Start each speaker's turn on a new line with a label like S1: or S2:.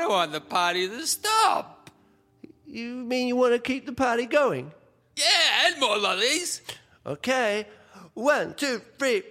S1: don't want the party to stop.
S2: You mean you want to keep the party going?
S1: Yeah, and more lollies.
S2: Okay. 1, 2, 3,